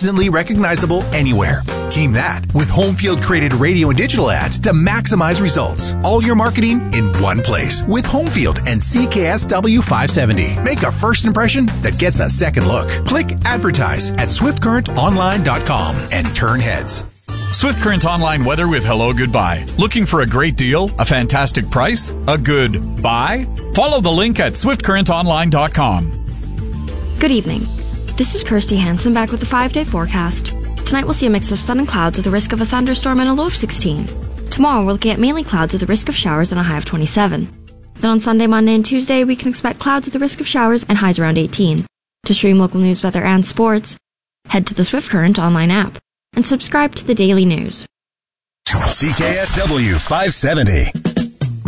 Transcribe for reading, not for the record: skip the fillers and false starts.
instantly recognizable anywhere. Team that with Homefield created radio and digital ads to maximize results. All your marketing in one place with Homefield and CKSW 570. Make a first impression that gets a second look. Click advertise at swiftcurrentonline.com and turn heads. Swift Current Online weather with hello goodbye. Looking for a great deal, a fantastic price, a good buy? Follow the link at swiftcurrentonline.com. Good evening. This is Kirsty Hansen back with the 5-day forecast. Tonight we'll see a mix of sun and clouds with a risk of a thunderstorm and a low of 16. Tomorrow we're looking at mainly clouds with a risk of showers and a high of 27. Then on Sunday, Monday, and Tuesday we can expect clouds with a risk of showers and highs around 18. To stream local news, weather, and sports, head to the Swift Current online app and subscribe to the daily news. CKSW 570.